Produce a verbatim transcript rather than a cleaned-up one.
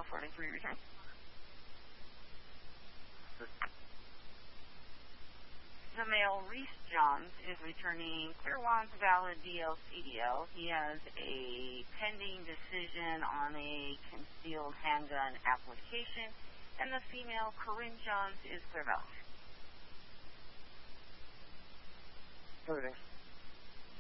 Alpha forty-three, return. The male Reese Johns is returning Clearwater Valid D L C D L. He has a pending decision on a concealed handgun application, and the female Corinne Johns is clear valid. Everything.